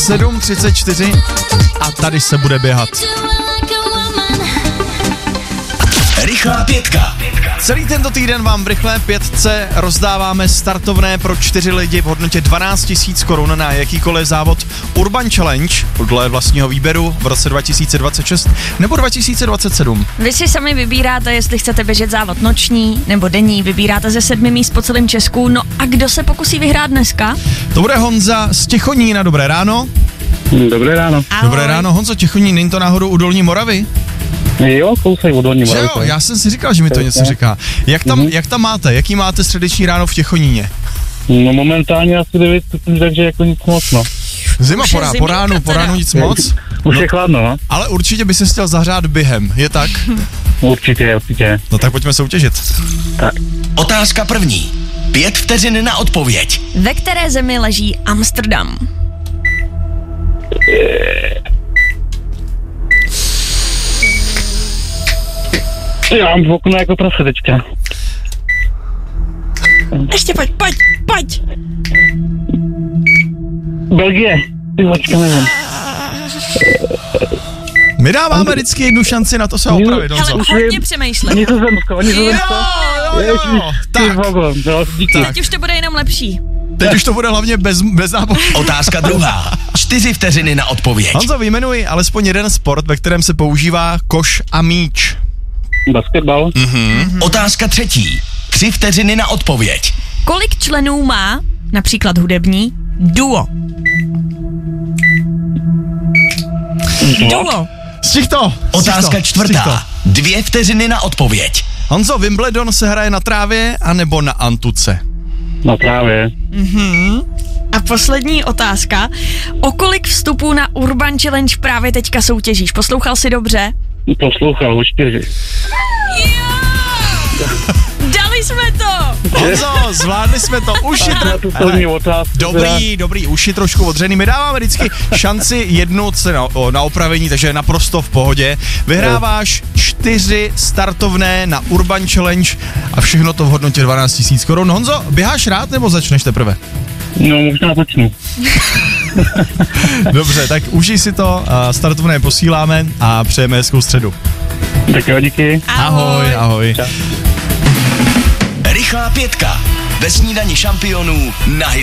7:34 a tady se bude běhat. Rychlá pětka. Celý tento týden vám v Rychlé pětce rozdáváme startovné pro 4 lidi v hodnotě 12 000 korun na jakýkoliv závod Urban Challenge podle vlastního výběru v roce 2026 nebo 2027. Vy si sami vybíráte, jestli chcete běžet závod noční nebo denní, vybíráte ze 7 míst po celém Česku. No a kdo se pokusí vyhrát dneska? To bude Honza z Těchonína, dobré ráno. Dobré ráno. Ahoj. Dobré ráno, Honzo, Těchonín, není to náhodou u Dolní Moravy? Jo, kousek od Dolní Moravy. Jo, já jsem si říkal, že mi to něco říká. Jak tam máte? Jaký máte středeční ráno v Těchoníně? No momentálně asi 9 stupňů, takže jako nic moc, no. Zima po ránu nic moc. Už je chladno, no. Ale určitě by se chtěl zahřát během, je tak? Určitě. No tak pojďme soutěžit. Tak. Otázka první. 5 vteřin na odpověď. Ve které zemi leží Amsterdam? Já mám v okno jako prase teďka. Ještě pojď. Belgie. Ty hočka, nevím. My dáváme vždycky jednu šanci na to se opravit, Honzo. Hele, hodně přemýšlej. Nizozemsko. Jo. Tak, Díky. Teď už to bude jenom lepší. teď už to bude hlavně bez náboru. Otázka druhá. 4 vteřiny na odpověď. Honzo, vyjmenuj alespoň jeden sport, ve kterém se používá koš a míč. Basketbal. Otázka třetí. 3 vteřiny na odpověď. Kolik členů má, například hudební, duo? Duo. Stih to. Otázka čtvrtá. 2 vteřiny na odpověď. Honzo, Wimbledon se hraje na trávě anebo na antuce? No právě. A poslední otázka. O kolik vstupů na Urban Challenge právě teďka soutěžíš? Poslouchal jsi dobře? Poslouchal, o 4. Dali jsme to! Honzo, zvládli jsme to. Uši Dobrý, uši trošku odřený. My dáváme vždycky šanci jednu na opravení, takže je naprosto v pohodě. Vyhráváš 4 startovné na Urban Challenge a všechno to v hodnotě 12 000 korun. Honzo, běháš rád nebo začneš teprve? No, možná začnu. Dobře, tak užij si to, startovné posíláme a přejeme hezkou středu. Tak jo, díky. Ahoj. Rychlá pětka. Ve snídani šampionů na Hit